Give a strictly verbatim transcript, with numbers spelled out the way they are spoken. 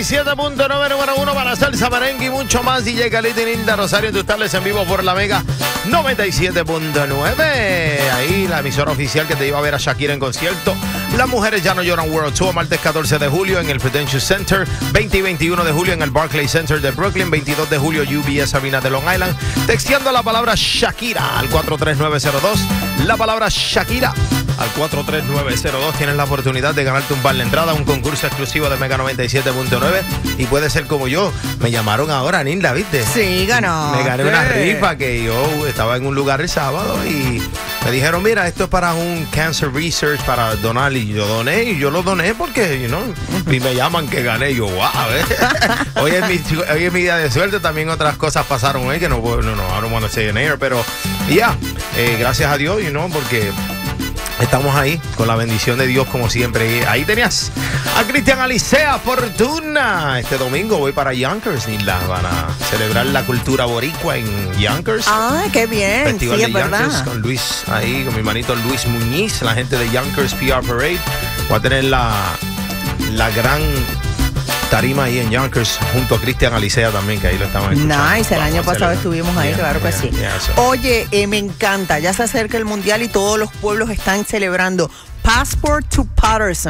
y siete punto nueve, número uno para salsa, merengue y mucho más. D J Calito y Linda Rosario en tus tardes en vivo por la Mega noventa y siete punto nueve. Ahí la emisora oficial que te iba a ver a Shakira en concierto. Las mujeres ya no lloran World Tour, martes catorce de julio en el Prudential Center, veinte y veintiuno de julio en el Barclays Center de Brooklyn, veintidós de julio U B S Arena de Long Island. Texteando la palabra Shakira al cuatro tres nueve cero dos. La palabra Shakira al cuatro tres nueve cero dos. Tienes la oportunidad de ganarte un par de entrada, un concurso exclusivo de Mega noventa y siete punto nueve. Y puede ser como yo. Me llamaron ahora, Nilda, ¿viste? Sí, ganó. Me gané una rifa que yo estaba en un lugar el sábado y me dijeron, mira, esto es para un cancer research, para donar. Y yo doné, y yo lo doné porque, you know, y me llaman que gané. Y yo, wow, ¿eh? hoy, es mi, hoy es mi día de suerte. También otras cosas pasaron hoy que no, no, no, I don't want to say in air, pero ya, yeah, eh, gracias a Dios, you know, porque estamos ahí con la bendición de Dios como siempre. Ahí tenías a Cristian Alicea Fortuna. Este domingo voy para Yonkers, Nilda. Van a celebrar la cultura boricua en Yonkers. Ah, qué bien. Festival sí, de es Yonkers verdad. con Luis ahí, con mi hermanito Luis Muñiz, la gente de Yonkers P R Parade. Voy a tener la, la gran tarima ahí en Yonkers junto a Cristian Alicea también, que ahí lo estaban escuchando. Nice, el año pasado estuvimos ahí, yeah, claro que yeah, sí. yeah, so. Oye, eh, me encanta, ya se acerca el Mundial y todos los pueblos están celebrando. Passport to Patterson.